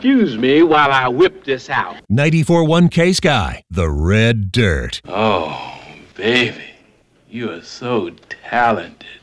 excuse me while I whip this out. 94.1 K-Sky, the Red Dirt. Oh, baby, you are so talented.